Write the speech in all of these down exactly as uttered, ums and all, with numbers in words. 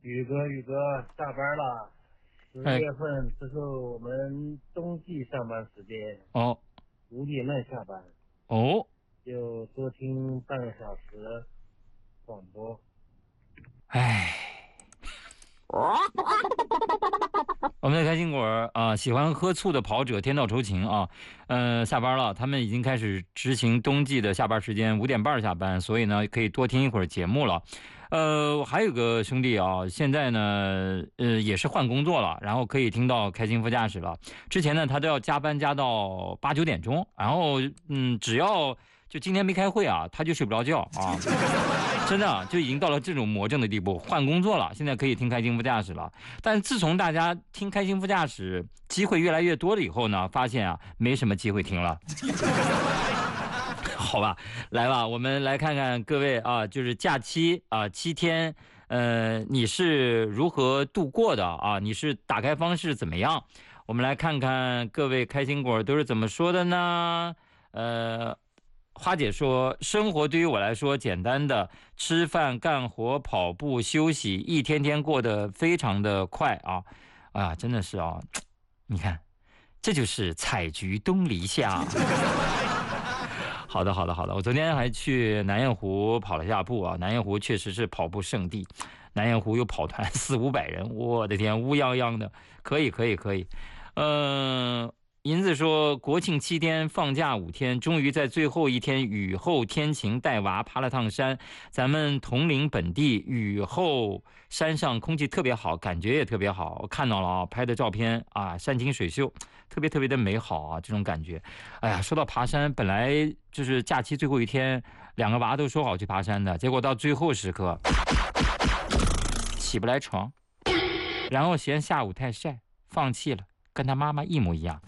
宇哥，宇哥，下班了。十月份这是我们冬季上班时间。 哦， 五点半下班。 哦， 就多听半个小时广播。 唉。我们的开心果啊，喜欢喝醋的跑者天道酬勤啊，呃，下班了，他们已经开始执行冬季的下班时间，五点半下班，所以呢，可以多听一会儿节目了。呃，还有个兄弟啊，现在呢，呃，也是换工作了，然后可以听到开心副驾驶了。之前呢，他都要加班加到八九点钟，然后嗯，只要就今天没开会啊，他就睡不着觉啊。真的、啊、就已经到了这种魔怔的地步，换工作了，现在可以听开心副驾驶了。但自从大家听开心副驾驶机会越来越多了以后呢，发现啊，没什么机会听了。好吧，来吧，我们来看看各位啊，就是假期啊，七天，呃，你是如何度过的啊？你是打开方式怎么样？我们来看看各位开心果都是怎么说的呢？呃。花姐说，生活对于我来说简单的吃饭干活跑步休息，一天天过得非常的快啊啊，真的是啊，你看这就是采菊东篱下。好的好的好的，我昨天还去南雁湖跑了下步啊，南雁湖确实是跑步圣地，南雁湖有跑团四五百人，我的天，乌泱泱的，可以可以可以。嗯、呃银子说，国庆七天放假五天，终于在最后一天雨后天晴带娃爬了趟山。咱们铜陵本地雨后山上空气特别好，感觉也特别好，我看到了啊，拍的照片啊，山清水秀，特别特别的美好啊，这种感觉。哎呀，说到爬山，本来就是假期最后一天，两个娃都说好去爬山的，结果到最后时刻起不来床，然后嫌下午太晒，放弃了。跟他妈妈一模一样。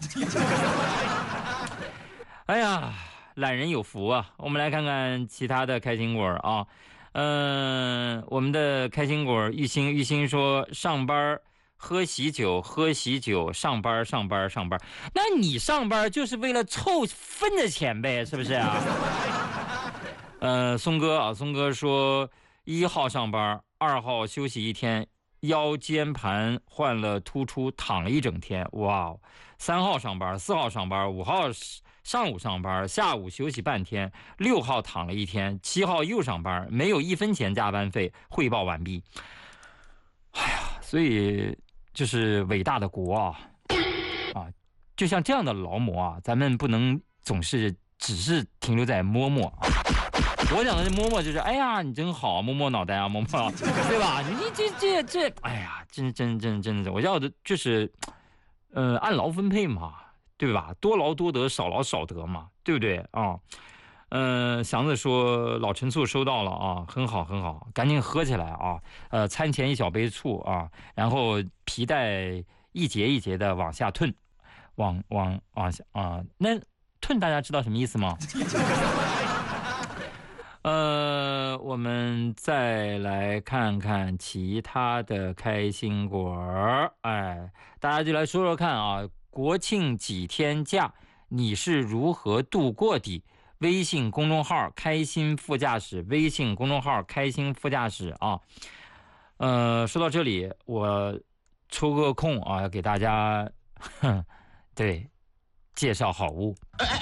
哎呀，懒人有福啊！我们来看看其他的开心果啊。嗯、呃，我们的开心果玉兴玉兴说，上班喝喜酒喝喜酒，上班上班上班。那你上班就是为了凑分的钱呗，是不是啊？呃，松哥啊，松哥说，一号上班，二号休息一天。腰间盘换了突出，躺了一整天，哇！三号上班，四号上班，五号上午上班，下午休息半天，六号躺了一天，七号又上班，没有一分钱加班费，汇报完毕。哎呀，所以就是伟大的国啊啊！就像这样的劳模啊，咱们不能总是只是停留在摸摸啊。我讲的摸摸就是，哎呀，你真好，摸摸脑袋啊，摸摸，对吧？你这这这，哎呀，真真真真的，我要的就是，呃，按劳分配嘛，对吧？多劳多得，少劳少得嘛，对不对啊？嗯、呃，祥子说老陈醋收到了啊，很好很好，赶紧喝起来啊！呃，餐前一小杯醋啊，然后皮带一节一节的往下吞，往往往下啊，那吞大家知道什么意思吗？呃，我们再来看看其他的开心果儿，哎，大家就来说说看啊，国庆几天假你是如何度过的？微信公众号开心副驾驶，微信公众号开心副驾驶啊。呃，说到这里，我抽个空啊，要给大家，哼，对，介绍好物。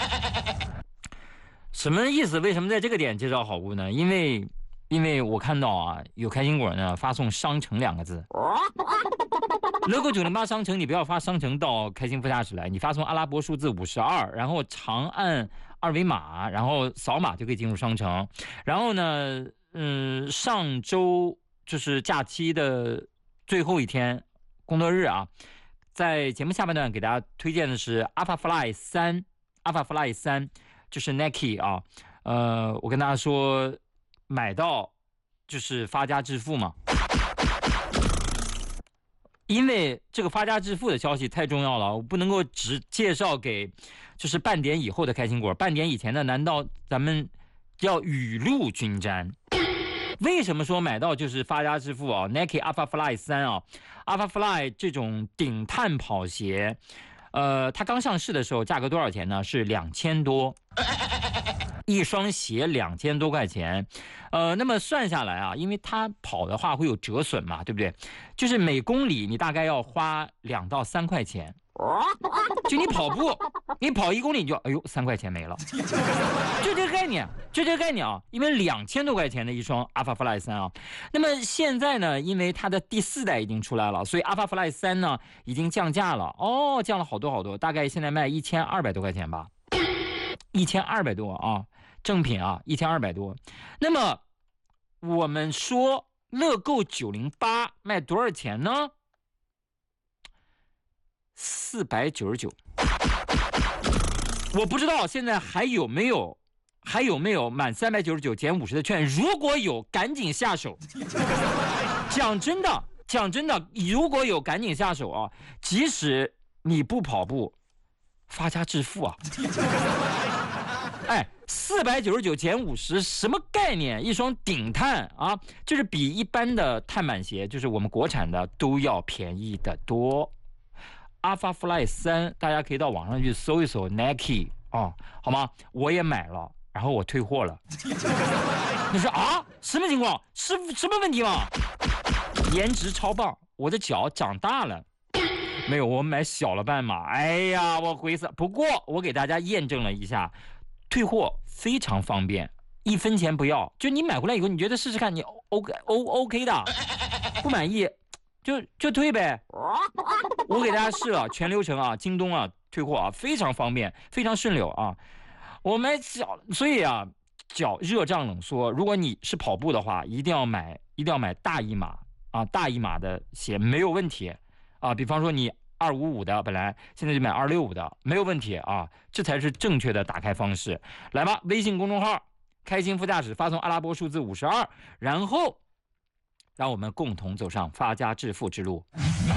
什么意思？为什么在这个点介绍好物呢？因为，因为我看到啊，有开心果呢发送商城两个字。logo 九零八商城，你不要发商城到开心副驾驶来，你发送阿拉伯数字五十二，然后长按二维码，然后扫码就可以进入商城。然后呢，嗯，上周就是假期的最后一天工作日啊，在节目下半段给大家推荐的是 Alpha Fly 三 ，Alpha Fly 三。就是 Nike 啊，呃，我跟大家说，买到就是发家致富嘛，因为这个发家致富的消息太重要了，我不能够只介绍给就是半点以后的开心果，半点以前的难道咱们要雨露均沾？为什么说买到就是发家致富啊 ？Nike Alpha Fly 三啊 ，Alpha Fly 这种顶碳跑鞋。呃，它刚上市的时候价格多少钱呢？是两千多， 一双鞋两千多块钱，呃，那么算下来啊，因为它跑的话会有折损嘛，对不对？就是每公里你大概要花两到三块钱。就你跑步，你跑一公里你就哎呦三块钱没了，就这个概念，就这个概念啊！因为两千多块钱的一双 Alpha Fly 三啊，那么现在呢，因为它的第四代已经出来了，所以 Alpha Fly 三呢已经降价了哦，降了好多好多，大概现在卖一千二百多块钱吧，一千二百多啊，正品啊，一千二百多。那么我们说乐购九零八卖多少钱呢？四百九十九，我不知道现在还有没有，还有没有满三百九十九减五十的券？如果有，赶紧下手。讲真的，讲真的，如果有，赶紧下手啊！即使你不跑步，发家致富啊！哎，四百九十九减五十，什么概念？一双顶碳啊，就是比一般的碳板鞋，就是我们国产的都要便宜得多。Alpha Fly 三，大家可以到网上去搜一搜 Nike 哦，好吗？我也买了，然后我退货了。你说啊，什么情况？是什么问题吗？颜值超棒，我的脚长大了。没有，我买小了半码。哎呀，我灰色。不过我给大家验证了一下，退货非常方便，一分钱不要。就你买回来以后，你觉得试试看，你 OK O OK 的，不满意。就就退呗，我给大家试了全流程啊，京东啊退货啊非常方便，非常顺溜啊。我买脚，所以啊脚热胀冷缩，如果你是跑步的话，一定要买一定要买大一码啊，大一码的鞋没有问题啊。比方说你二五五的本来现在就买二六五的没有问题啊，这才是正确的打开方式。来吧，微信公众号开心副驾驶发送阿拉伯数字五十二，然后让我们共同走上发家致富之路。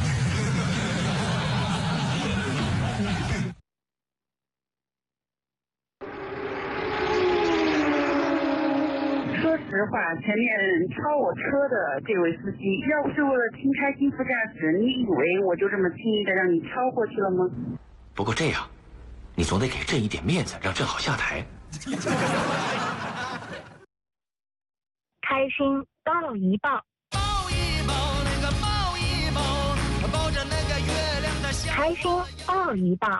说实话，前面超我车的这位司机，要不是为了听开心副驾驶，你以为我就这么轻易的让你超过去了吗？ 不过这样，你总得给朕一点面子，让朕好下台。 开心抱一抱。开心抱一抱。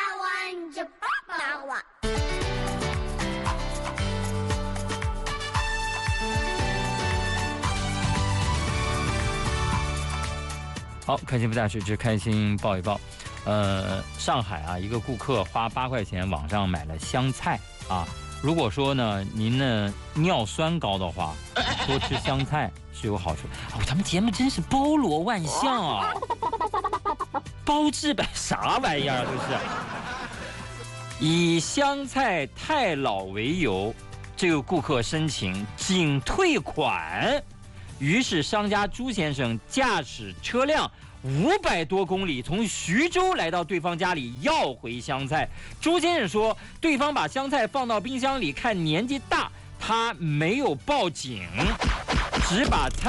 好，开心不驾驶之开心抱一抱。呃，上海啊，一个顾客花八块钱网上买了香菜啊。如果说呢，您呢尿酸高的话，多吃香菜是有好处。哦，咱们节目真是包罗万象啊，包治百啥玩意儿啊，都是。以香菜太老为由，这个顾客申请仅退款。于是商家朱先生驾驶车辆五百多公里，从徐州来到对方家里要回香菜。朱先生说，对方把香菜放到冰箱里，看年纪大，他没有报警，只把菜